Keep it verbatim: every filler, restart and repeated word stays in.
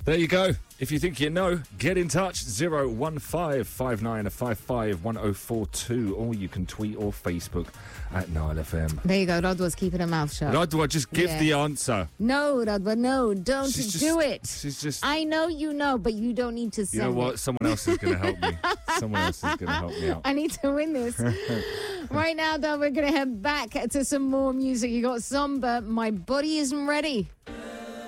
There you go. If you think you know, get in touch. zero one five five nine five five one zero four two, or you can tweet or Facebook at Nile F M. There you go. Rodwa's keeping her mouth shut. Rodwa, just give Yeah. the answer. No, Rodwa, no. Don't She's just- do it. She's just... I know you know, but you don't need to You send know what? it. Someone else is going to help me. Someone else is going to help me out. I need to win this. Right now, though, we're going to head back to some more music. You got Somber. My body isn't ready.